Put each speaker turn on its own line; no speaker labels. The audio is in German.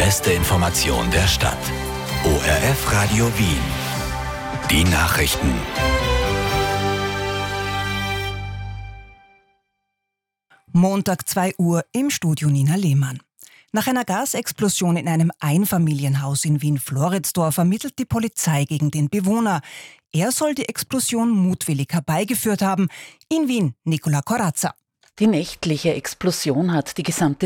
beste Information der Stadt. ORF Radio Wien. Die Nachrichten.
Montag 2 Uhr im Studio Nina Lehmann. Nach einer Gasexplosion in einem Einfamilienhaus in Wien-Floridsdorf ermittelt die Polizei gegen den Bewohner. Er soll die Explosion mutwillig herbeigeführt haben. In Wien, Nicola Corazza.
Die nächtliche Explosion hat die gesamte